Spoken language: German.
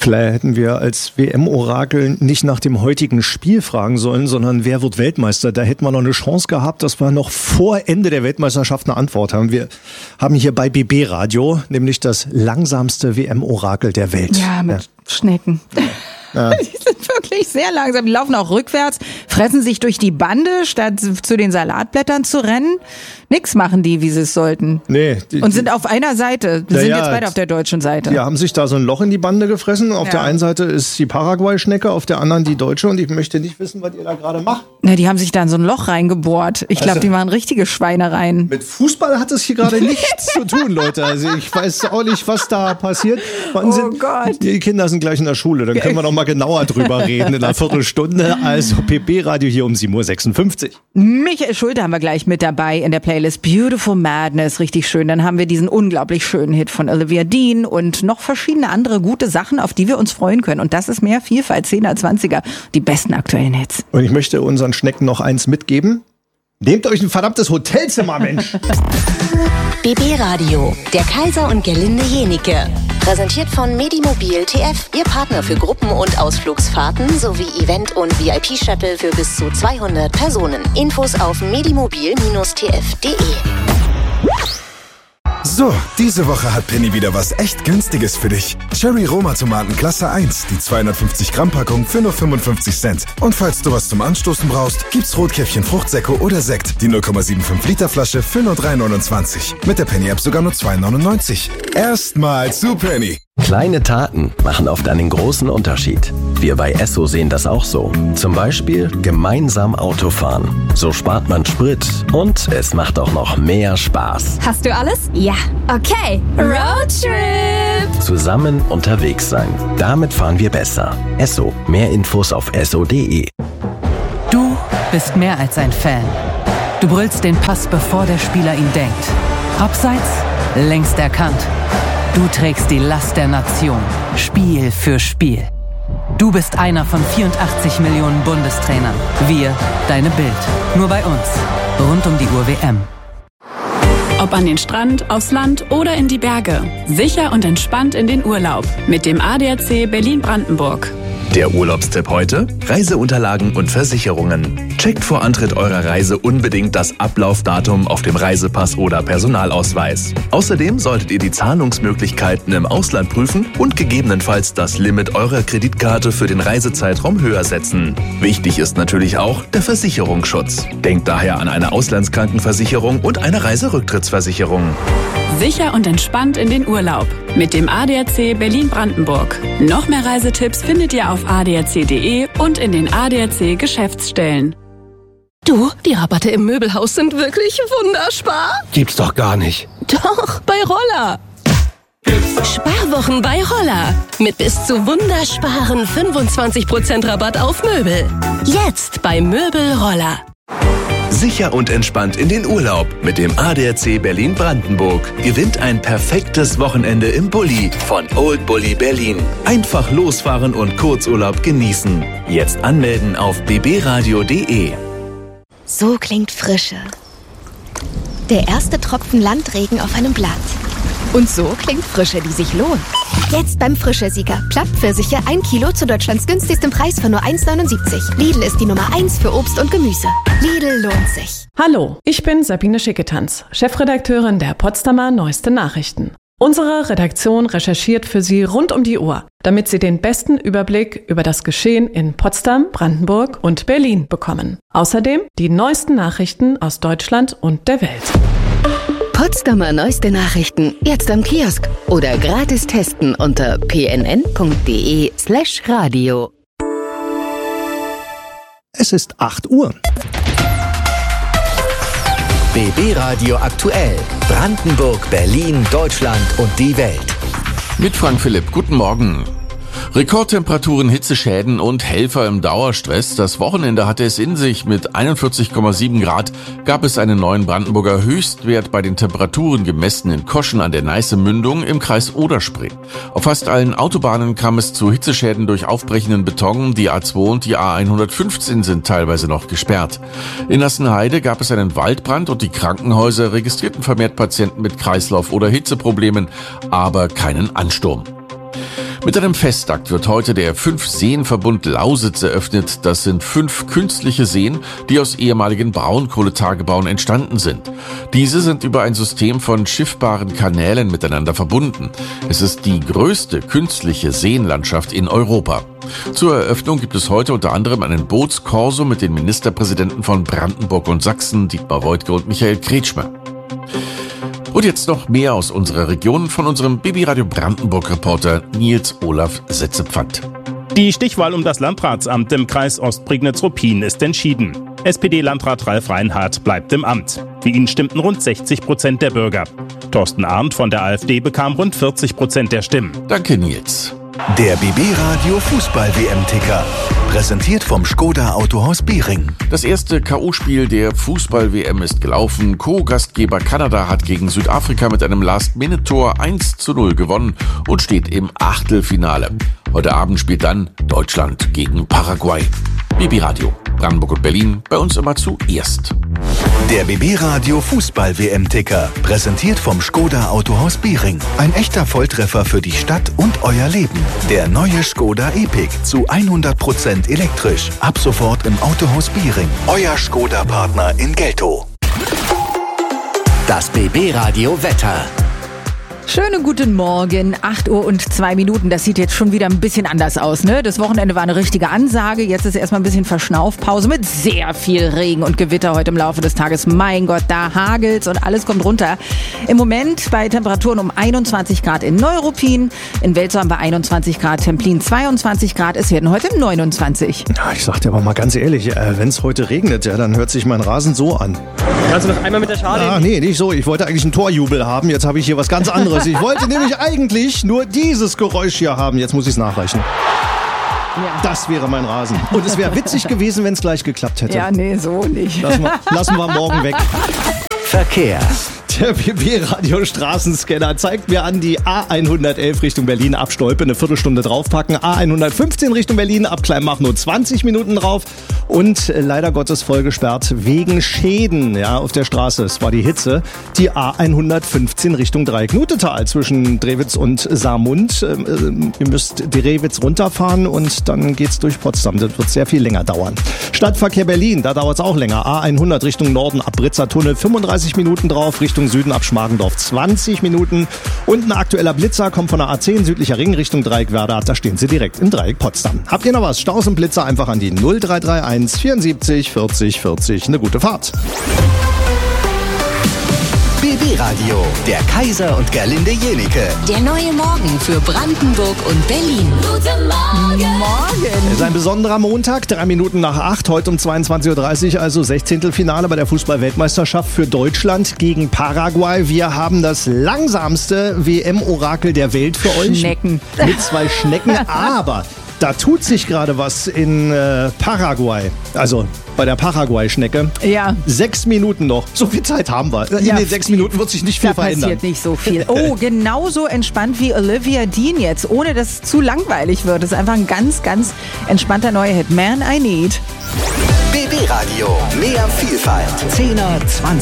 Klar hätten wir als WM-Orakel nicht nach dem heutigen Spiel fragen sollen, sondern wer wird Weltmeister? Da hätten wir noch eine Chance gehabt, dass wir noch vor Ende der Weltmeisterschaft eine Antwort haben. Wir haben hier bei BB Radio nämlich das langsamste WM-Orakel der Welt. Ja, mit Schnecken. Ja. Die sind wirklich sehr langsam. Die laufen auch rückwärts, fressen sich durch die Bande, statt zu den Salatblättern zu rennen. Nix machen die, wie sie es sollten. Nee. Und sind auf einer Seite. Sind jetzt beide auf der deutschen Seite. Die haben sich da so ein Loch in die Bande gefressen. Auf der einen Seite ist die Paraguay-Schnecke, auf der anderen die deutsche. Und ich möchte nicht wissen, was ihr da gerade macht. Na, die haben sich da in so ein Loch reingebohrt. Ich glaube, die waren richtige Schweinereien. Mit Fußball hat es hier gerade nichts zu tun, Leute. Also ich weiß auch nicht, was da passiert. Gott. Die Kinder sind gleich in der Schule. Dann können wir noch mal genauer drüber reden in einer Viertelstunde. Also PB-Radio hier um 7.56 Uhr. Michael Schulte haben wir gleich mit dabei in der Playlist Beautiful Madness. Richtig schön. Dann haben wir diesen unglaublich schönen Hit von Olivia Dean und noch verschiedene andere gute Sachen, auf die wir uns freuen können. Und das ist mehr Vielfalt, 10er, 20er, die besten aktuellen Hits. Und ich möchte unseren Schnecken noch eins mitgeben. Nehmt euch ein verdammtes Hotelzimmer, Mensch. BB Radio, der Kaiser und Gerlinde Jenike. Präsentiert von Medimobil TF, Ihr Partner für Gruppen- und Ausflugsfahrten sowie Event- und VIP-Shuttle für bis zu 200 Personen. Infos auf medimobil-tf.de. So, diese Woche hat Penny wieder was echt Günstiges für dich. Cherry Roma Tomaten Klasse 1, die 250 Gramm Packung für nur 55 Cent. Und falls du was zum Anstoßen brauchst, gibt's Rotkäppchen Fruchtsäcko oder Sekt, die 0,75 Liter Flasche für nur 3,29. Mit der Penny App sogar nur 2,99. Erstmal zu Penny. Kleine Taten machen oft einen großen Unterschied. Wir bei Esso sehen das auch so. Zum Beispiel gemeinsam Autofahren. So spart man Sprit und es macht auch noch mehr Spaß. Hast du alles? Ja. Okay. Roadtrip! Zusammen unterwegs sein. Damit fahren wir besser. Esso. Mehr Infos auf esso.de. Du bist mehr als ein Fan. Du brüllst den Pass, bevor der Spieler ihn denkt. Abseits, längst erkannt. Du trägst die Last der Nation, Spiel für Spiel. Du bist einer von 84 Millionen Bundestrainern. Wir, deine Bild. Nur bei uns. Rund um die Uhr WM. Ob an den Strand, aufs Land oder in die Berge. Sicher und entspannt in den Urlaub. Mit dem ADAC Berlin-Brandenburg. Der Urlaubstipp heute? Reiseunterlagen und Versicherungen. Checkt vor Antritt eurer Reise unbedingt das Ablaufdatum auf dem Reisepass oder Personalausweis. Außerdem solltet ihr die Zahlungsmöglichkeiten im Ausland prüfen und gegebenenfalls das Limit eurer Kreditkarte für den Reisezeitraum höher setzen. Wichtig ist natürlich auch der Versicherungsschutz. Denkt daher an eine Auslandskrankenversicherung und eine Reiserücktrittsversicherung. Sicher und entspannt in den Urlaub. Mit dem ADAC Berlin-Brandenburg. Noch mehr Reisetipps findet ihr auf adac.de und in den ADAC Geschäftsstellen. Du, die Rabatte im Möbelhaus sind wirklich wunderspar. Gibt's doch gar nicht. Doch, bei Roller. Sparwochen bei Roller. Mit bis zu wundersparen 25% Rabatt auf Möbel. Jetzt bei Möbel Roller. Sicher und entspannt in den Urlaub mit dem ADAC Berlin-Brandenburg. Gewinnt ein perfektes Wochenende im Bulli von Old Bulli Berlin. Einfach losfahren und Kurzurlaub genießen. Jetzt anmelden auf bbradio.de. So klingt Frische. Der erste Tropfen Landregen auf einem Blatt. Und so klingt Frische, die sich lohnt. Jetzt beim Frische-Sieger. Plattpfirsiche 1 Kilo zu Deutschlands günstigstem Preis von nur 1,79. Lidl ist die Nummer 1 für Obst und Gemüse. Lidl lohnt sich. Hallo, ich bin Sabine Schicketanz, Chefredakteurin der Potsdamer Neueste Nachrichten. Unsere Redaktion recherchiert für Sie rund um die Uhr, damit Sie den besten Überblick über das Geschehen in Potsdam, Brandenburg und Berlin bekommen. Außerdem die neuesten Nachrichten aus Deutschland und der Welt. Potsdamer Neueste Nachrichten, jetzt am Kiosk oder gratis testen unter pnn.de/radio. Es ist 8 Uhr. BB Radio aktuell. Brandenburg, Berlin, Deutschland und die Welt. Mit Frank Philipp, guten Morgen. Rekordtemperaturen, Hitzeschäden und Helfer im Dauerstress. Das Wochenende hatte es in sich. Mit 41,7 Grad gab es einen neuen Brandenburger Höchstwert bei den Temperaturen gemessen in Koschen an der Neiße-Mündung im Kreis Oder-Spree. Auf fast allen Autobahnen kam es zu Hitzeschäden durch aufbrechenden Beton. Die A2 und die A115 sind teilweise noch gesperrt. In Nassenheide gab es einen Waldbrand und die Krankenhäuser registrierten vermehrt Patienten mit Kreislauf- oder Hitzeproblemen, aber keinen Ansturm. Mit einem Festakt wird heute der 5-Seen-Verbund Lausitz eröffnet. Das sind 5 künstliche Seen, die aus ehemaligen Braunkohletagebauen entstanden sind. Diese sind über ein System von schiffbaren Kanälen miteinander verbunden. Es ist die größte künstliche Seenlandschaft in Europa. Zur Eröffnung gibt es heute unter anderem einen Bootskorso mit den Ministerpräsidenten von Brandenburg und Sachsen, Dietmar Woidke und Michael Kretschmer. Und jetzt noch mehr aus unserer Region von unserem BB Radio Brandenburg-Reporter Nils Olaf Setzepfand. Die Stichwahl um das Landratsamt im Kreis Ostprignitz-Ruppin ist entschieden. SPD-Landrat Ralf Reinhardt bleibt im Amt. Für ihn stimmten rund 60% der Bürger. Thorsten Arndt von der AfD bekam rund 40% der Stimmen. Danke, Nils. Der BB Radio Fußball-WM-Ticker. Präsentiert vom Škoda Autohaus Bering. Das erste K.O.-Spiel der Fußball-WM ist gelaufen. Co-Gastgeber Kanada hat gegen Südafrika mit einem Last-Minute-Tor 1:0 gewonnen und steht im Achtelfinale. Heute Abend spielt dann Deutschland gegen Paraguay. BB Radio, Brandenburg und Berlin, bei uns immer zuerst. Der BB Radio Fußball-WM-Ticker. Präsentiert vom Škoda Autohaus Bering. Ein echter Volltreffer für die Stadt und euer Leben. Der neue Škoda Epiq zu 100% elektrisch. Ab sofort im Autohaus Bering. Euer Škoda-Partner in Geltow. Das BB Radio Wetter. Schönen guten Morgen, 8:02 Uhr. Das sieht jetzt schon wieder ein bisschen anders aus, ne? Das Wochenende war eine richtige Ansage. Jetzt ist erstmal ein bisschen Verschnaufpause mit sehr viel Regen und Gewitter heute im Laufe des Tages. Mein Gott, da hagelt's und alles kommt runter. Im Moment bei Temperaturen um 21 Grad in Neuruppin, in Welzorm bei 21 Grad, Templin 22 Grad, es werden heute 29. Ja, ich sag dir aber mal ganz ehrlich, wenn es heute regnet, ja, dann hört sich mein Rasen so an. Kannst du noch einmal mit der Schale? Ah, nee, nicht so. Ich wollte eigentlich einen Torjubel haben. Jetzt habe ich hier was ganz anderes. Ich wollte nämlich eigentlich nur dieses Geräusch hier haben. Jetzt muss ich es nachreichen. Ja. Das wäre mein Rasen. Und es wäre witzig gewesen, wenn es gleich geklappt hätte. Ja, nee, so nicht. Lassen wir morgen weg. Verkehr. Der BB-Radio-Straßenscanner zeigt mir an, die A111 Richtung Berlin ab Stolpe eine Viertelstunde draufpacken. A115 Richtung Berlin ab Kleinmachnow 20 Minuten drauf. Und leider Gottes voll gesperrt wegen Schäden, ja, auf der Straße. Es war die Hitze. Die A115 Richtung Dreiecknutetal zwischen Drewitz und Saarmund. Ihr müsst Drewitz runterfahren und dann geht's durch Potsdam. Das wird sehr viel länger dauern. Stadtverkehr Berlin, da dauert's auch länger. A100 Richtung Norden ab Britzer Tunnel 35 Minuten drauf. Richtung Süden ab Schmargendorf 20 Minuten. Und ein aktueller Blitzer kommt von der A10 südlicher Ring Richtung Dreieck Werder. Da stehen sie direkt im Dreieck Potsdam. Habt ihr noch was? Staus und Blitzer einfach an die 0331 74 40 40. Eine gute Fahrt. BB Radio, der Kaiser und Gerlinde Jenike. Der neue Morgen für Brandenburg und Berlin. Guten Morgen. Es ist ein besonderer Montag, 3 Minuten nach 8, heute um 22.30 Uhr, also 16. Finale bei der Fußball-Weltmeisterschaft für Deutschland gegen Paraguay. Wir haben das langsamste WM-Orakel der Welt für euch. Schnecken. Mit 2 Schnecken, aber da tut sich gerade was in Paraguay. Also bei der Paraguay-Schnecke. Ja. 6 Minuten noch. So viel Zeit haben wir. In den 6 Minuten wird sich nicht viel verändern. Da passiert nicht so viel. Oh, genauso entspannt wie Olivia Dean jetzt, ohne dass es zu langweilig wird. Das ist einfach ein ganz, ganz entspannter neuer Hit. Man, I Need. BB Radio, mehr Vielfalt. 10er, 20er.